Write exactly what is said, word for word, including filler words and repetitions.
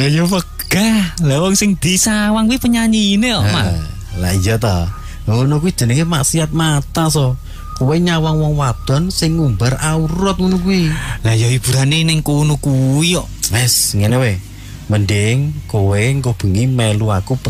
Ya wegah. Lah wong sing disawang kuwi penyanyine kok, Mas. Lah iya ta. Ngono kuwi jenenge maksiat mata so. Kowe nyawang wong wadon sing ngumbar aurat ngono kuwi. Lah ya hiburane ning kono kuwi kok. Wes, ngene wae. Mending kowe engko bengi melu aku